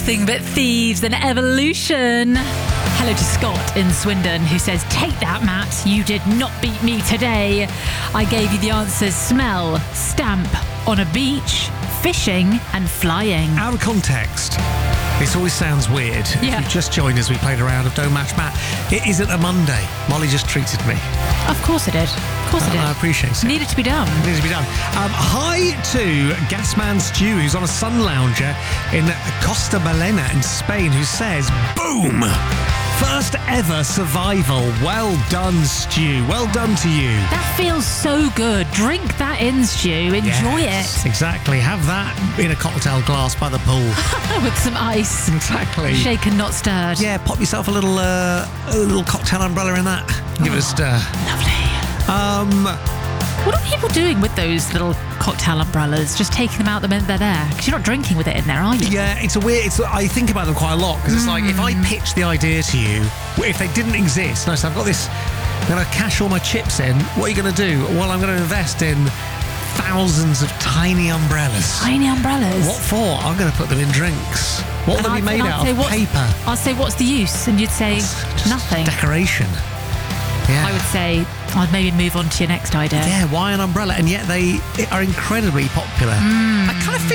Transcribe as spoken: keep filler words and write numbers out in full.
Nothing but thieves and evolution. Hello to Scott in Swindon, who says, take that, Matt. You did not beat me today. I gave you the answers smell, stamp, on a beach, fishing and flying. Out of context, this always sounds weird. Yeah. If you just joined us, we played a round of Don't Match Matt. It isn't a Monday. Molly just treated me. Of course it did. Of course it did. I appreciate it. Needed to be done. Needs to be done. Um, hi to Gasman Stew, who's on a sun lounger in Costa Malena in Spain, who says, boom! First ever survival. Well done, Stew. Well done to you. That feels so good. Drink that in, Stu. Enjoy Yes, it. Exactly. Have that in a cocktail glass by the pool. With some ice. Exactly. Shaken, not stirred. Yeah, pop yourself a little uh, a little cocktail umbrella in that. Give it a stir. Lovely. Um, What are people doing with those little cocktail umbrellas? Just taking them out the minute they're there? Because you're not drinking with it in there, are you? yeah, it's a weird. It's I think about them quite a lot because it's like if I pitch the idea to you, if they didn't exist, no, so I've got this. I'm going to cash all my chips in. What are you going to do? Well, I'm going to invest in thousands of tiny umbrellas. Tiny umbrellas. What for? I'm going to put them in drinks. What will And they be I'd- made and I'd out say, of? what's- Paper. I'll say, what's the use? And you'd say, Just nothing. Decoration. Yeah. I would say, I'd maybe move on to your next idea. Yeah, why an umbrella? And yet they are incredibly popular. I kind of feel